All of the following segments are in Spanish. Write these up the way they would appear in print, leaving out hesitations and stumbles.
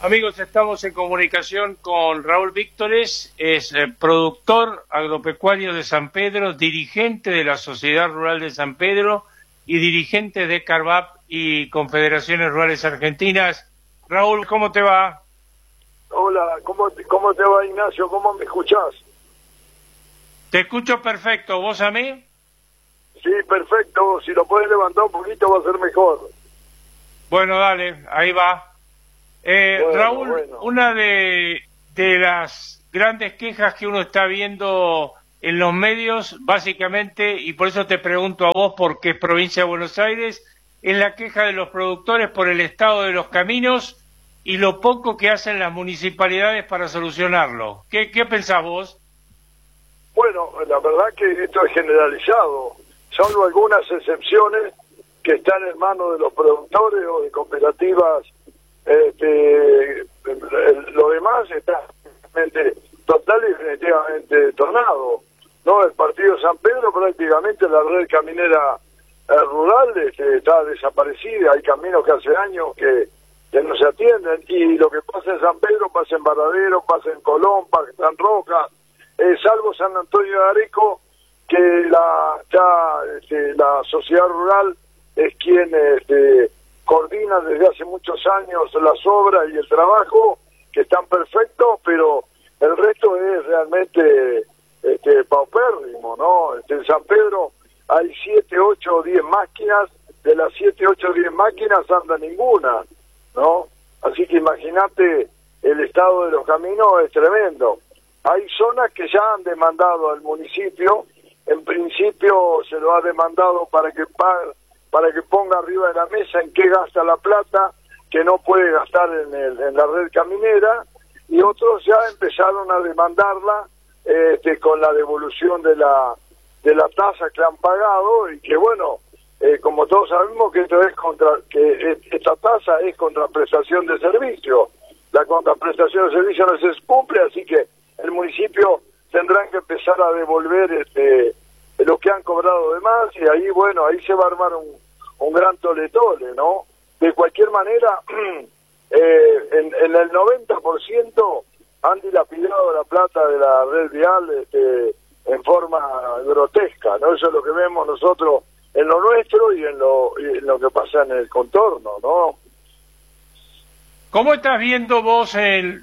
Amigos, estamos en comunicación con Raúl Víctores, es productor agropecuario de San Pedro, dirigente de la Sociedad Rural de San Pedro y dirigente de Carvap y Confederaciones Rurales Argentinas. Raúl, ¿cómo te va? Hola, ¿cómo te va, Ignacio? ¿Cómo me escuchás? Te escucho perfecto, ¿vos a mí? Sí, perfecto, si lo puedes levantar un poquito va a ser mejor. Bueno, dale, ahí va. Raúl, una de las grandes quejas que uno está viendo en los medios, básicamente, y por eso te pregunto a vos, porque es provincia de Buenos Aires, es la queja de los productores por el estado de los caminos y lo poco que hacen las municipalidades para solucionarlo. ¿Qué pensás vos? Bueno, la verdad que esto es generalizado, salvo algunas excepciones que están en manos de los productores o de cooperativas. Lo demás está total y definitivamente detonado, ¿no? El partido San Pedro, prácticamente la red caminera rural está desaparecida. Hay caminos que hace años que no se atienden, y lo que pasa en San Pedro pasa en Varadero, pasa en Colón, pasa en San Roca, salvo San Antonio de Areco, que la sociedad rural es quien coordina desde hace muchos años las obras y el trabajo, que están perfectos, pero el resto es realmente paupérrimo, ¿no? En San Pedro hay 7, 8 o 10 máquinas, de las 7, 8 o 10 máquinas anda ninguna, ¿no? Así que imagínate, el estado de los caminos es tremendo. Hay zonas que ya han demandado al municipio, en principio se lo ha demandado para que ponga arriba de la mesa en qué gasta la plata que no puede gastar en la red caminera, y otros ya empezaron a demandarla con la devolución de la tasa que han pagado, y que bueno, como todos sabemos que esta tasa es contraprestación de servicio. La contraprestación de servicio no se cumple, así que el municipio tendrán que empezar a devolver lo que han cobrado de más, y ahí bueno, ahí se va a armar un gran tole-tole, ¿no? De cualquier manera, en el 90% han dilapidado la plata de la red vial en forma grotesca, ¿no? Eso es lo que vemos nosotros en lo nuestro y en lo que pasa en el contorno, ¿no? ¿Cómo estás viendo vos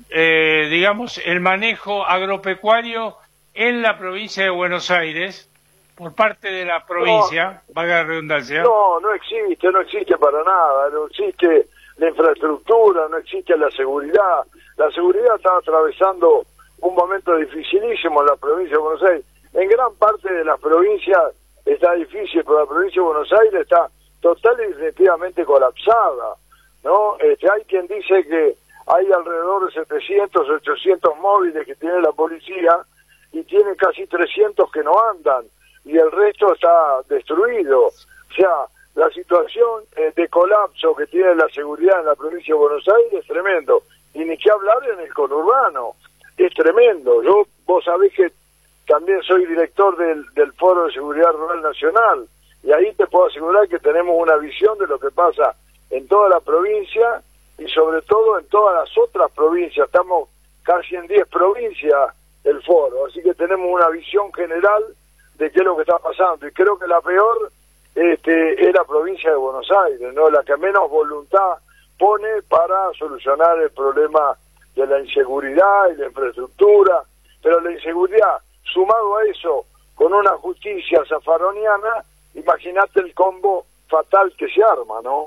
el manejo agropecuario en la provincia de Buenos Aires por parte de la provincia, valga la redundancia? No existe para nada, no existe la infraestructura, no existe la seguridad. La seguridad está atravesando un momento dificilísimo en la provincia de Buenos Aires. En gran parte de las provincias está difícil, pero la provincia de Buenos Aires está total y definitivamente colapsada, ¿no? Hay quien dice que hay alrededor de 700, 800 móviles que tiene la policía, y tiene casi 300 que no andan, y el resto está destruido. O sea, la situación de colapso que tiene la seguridad en la provincia de Buenos Aires es tremendo, y ni que hablar en el conurbano, es tremendo. Vos sabés que también soy director del Foro de Seguridad Rural Nacional, y ahí te puedo asegurar que tenemos una visión de lo que pasa en toda la provincia, y sobre todo en todas las otras provincias. Estamos casi en 10 provincias el foro, así que tenemos una visión general de qué es lo que está pasando, y creo que la peor es la provincia de Buenos Aires, ¿no? La que menos voluntad pone para solucionar el problema de la inseguridad y la infraestructura, pero la inseguridad, sumado a eso, con una justicia zafaroniana, imagínate el combo fatal que se arma, ¿no?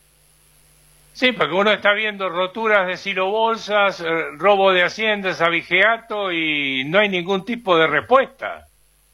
Sí, porque uno está viendo roturas de silobolsas, robo de haciendas, abigeato, y no hay ningún tipo de respuesta.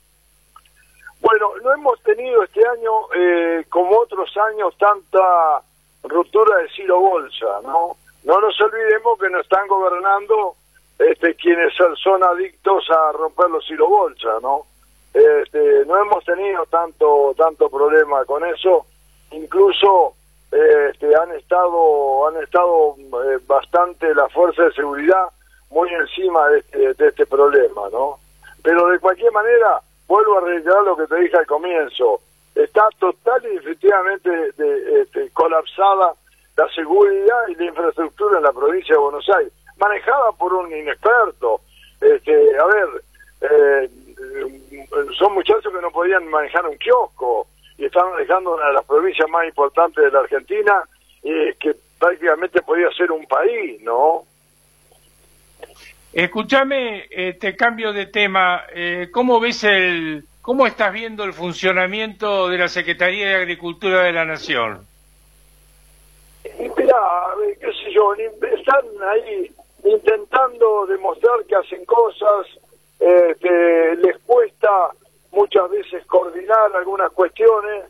Bueno, no hemos tenido este año, como otros años, tanta ruptura de silobolsa, ¿no? No nos olvidemos que nos están gobernando quienes son adictos a romper los silobolsas, ¿no? No hemos tenido tanto problema con eso, incluso han estado bastante la fuerza de seguridad muy encima de este problema, ¿no? Pero de cualquier manera, vuelvo a reiterar lo que te dije al comienzo, está total y definitivamente colapsada la seguridad y la infraestructura en la provincia de Buenos Aires, manejada por un inexperto. Son muchachos que no podían manejar un kiosco y están manejando una de las provincias más importantes de la Argentina, que prácticamente podía ser un país, ¿no? Escúchame, te cambio de tema. ¿Cómo estás viendo el funcionamiento de la Secretaría de Agricultura de la Nación? Mirá, qué sé yo, están ahí intentando demostrar que hacen cosas, les cuesta muchas veces coordinar algunas cuestiones,